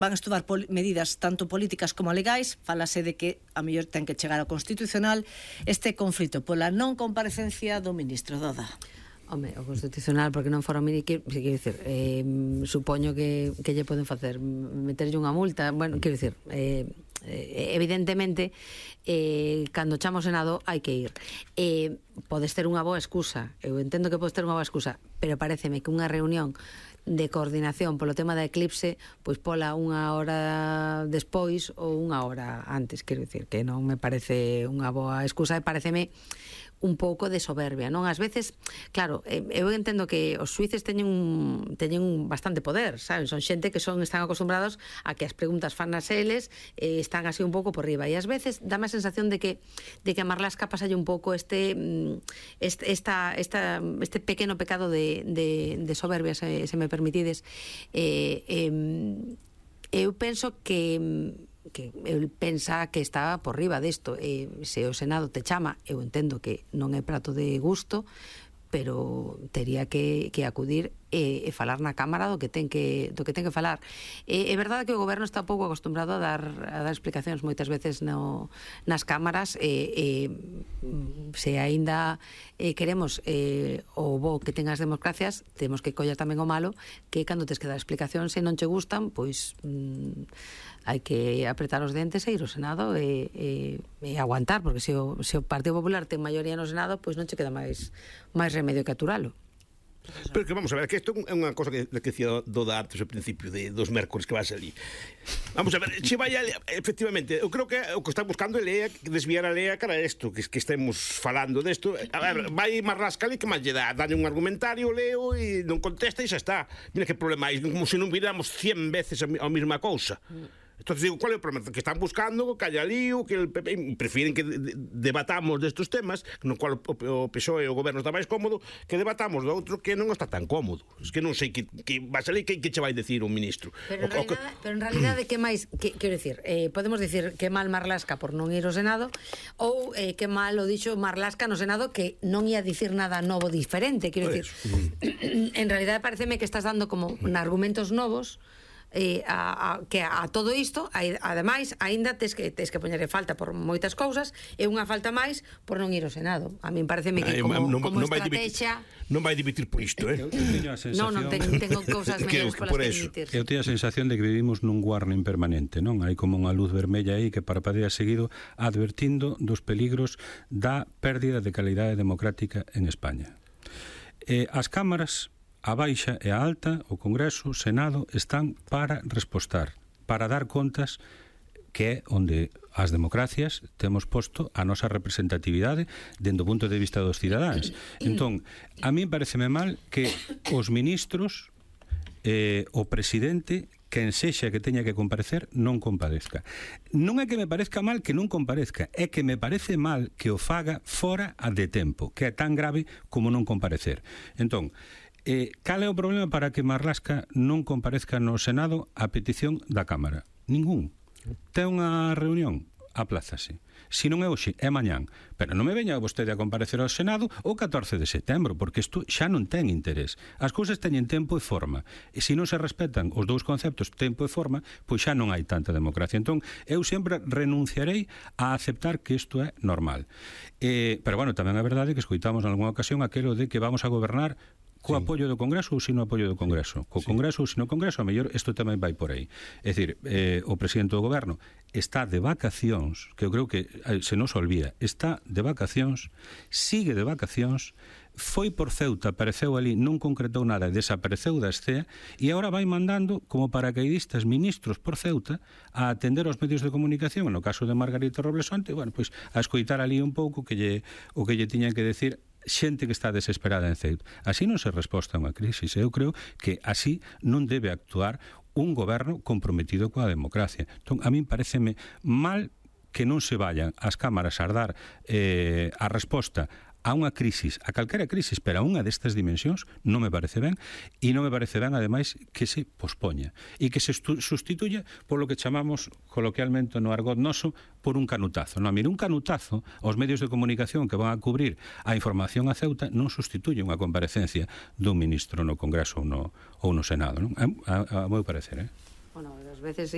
van a estudar medidas tanto políticas como legais. Fálase de que a mellor ten que chegar ao Constitucional este conflito pola non comparecencia do ministro Doda. Home, o Constitucional, porque non fora quero dicir, supoño que lle poden facer meterlle unha multa, bueno, quero dicir, evidentemente cando chamo ao Senado hai que ir. Podes ter unha boa excusa, eu entendo que podes ter unha boa excusa, pero pareceme que unha reunión de coordinación polo tema da eclipse, pois pola unha hora despois ou unha hora antes, quero dicir que non me parece unha boa excusa, e pareceme un pouco de soberbia, non? Ás veces, claro, eu entendo que os xuíces teñen bastante poder, saben? Son xente que están acostumbrados a que as preguntas fan nas eles, están así un pouco por riba, e ás veces dá a sensación de que a Marlaska pasalle un pouco este pequeno pecado de soberbia, se me permitides. Eu penso que el pensa que está por riba desto, se o Senado te chama, eu entendo que non é prato de gusto, pero tería que acudir e falar na Cámara do que ten que falar. É verdade que o Goberno está pouco acostumbrado a dar explicacións moitas veces nas cámaras, se aínda queremos o bo que ten as democracias, temos que coller tamén o malo, que cando tes que dar explicacións e non che gustan, pois hai que apretar os dentes e ir ao Senado e aguantar, porque se o Partido Popular ten maioría no Senado, pois non che queda máis remedio que aturalo. Pero que vamos a ver, que isto é unha cosa que decía Doda antes ao principio dos mércores que vas ali. Vamos a ver, se vai ali, efectivamente, eu creo que o que está buscando é desviar a lea cara a isto, que estemos falando desto. A ver, vai Marlaska ali, que máis lle dá? Dale un argumentario, leo e non contesta e xa está. Mira que problema hai, como se non viramos 100 veces a mesma cousa. Entón, digo, qual é o problema? Que están buscando que haya lío, que el PP prefieren que debatamos destes temas, no cual o PSOE e o Goberno está máis cómodo, que debatamos do outro que non está tan cómodo. Es que non sei que vai salir, que che vai decir un ministro. Pero en realidade, que máis, quero dicir, podemos dicir que mal Marlaska por non ir ao Senado, ou que mal o dixo Marlaska no Senado, que non ia dicir nada novo diferente, quero dicir. En realidade pareceme que estás dando como argumentos novos que a todo isto, ademais, aínda tes que poñerle falta por moitas cousas, e unha falta máis por non ir ao Senado. A min pareceme que como estrategia non vai dimitir por isto, Eu teño a sensación... Non, tengo cousas mellores polas que dimitir. Eu teño a sensación de que vivimos nun warning permanente, non? Hai como unha luz vermella aí que parpadea seguido advertindo dos peligros da pérdida de calidade democrática en España. As cámaras, a baixa e a alta, o Congreso, o Senado, están para respostar, para dar contas, que é onde as democracias temos posto a nosa representatividade dende o punto de vista dos cidadáns. Entón, a mí pareceme mal que os ministros, o presidente, quen sexa que teña que comparecer, non comparezca. Non é que me parezca mal que non comparezca, é que me parece mal que o faga fora de tempo, que é tan grave como non comparecer. Entón, cal é o problema para que Marlaska non comparezca no Senado a petición da Cámara? Ningún. Ten unha reunión, aplázase. Se non é hoxe, é mañán. Pero non me veña vostede a comparecer ao Senado o 14 de setembro, porque isto xa non ten interés. As cousas teñen tempo e forma. E se non se respetan os dous conceptos, tempo e forma, pois xa non hai tanta democracia. Entón, eu sempre renunciarei a aceptar que isto é normal. Pero, bueno, tamén é verdade que escoitamos en algunha ocasión aquelo de que vamos a gobernar co apoio do Congreso ou sino apoio do Congreso. Co Congreso ou sino Congreso, a mellor isto tamén vai por aí. É dicir, o presidente do Goberno está de vacacións, que eu creo que se nos olvida, está de vacacións, sigue de vacacións, foi por Ceuta, apareceu ali, non concretou nada, desapareceu da escena, e agora vai mandando como paracaidistas ministros por Ceuta a atender aos medios de comunicación, no caso de Margarita Robles Onte, bueno, pois a escoitar ali un pouco o que lle tiñan que decir xente que está desesperada en Ceuta. Así non se resposta a unha crisis. Eu creo que así non debe actuar un goberno comprometido coa democracia. Entón, a min pareceme mal que non se vayan as cámaras a dar a resposta a unha crisis, a calquera crisis, pero a unha destas dimensións non me parece ben, e non me parece ben, ademais, que se pospoña e que se sustituya polo que chamamos coloquialmente no argot noso por un canutazo. Non, mire, un canutazo aos medios de comunicación que van a cubrir a información a Ceuta non sustituye unha comparecencia dun ministro no Congreso ou no Senado, non? A meu parecer, Bueno, ás veces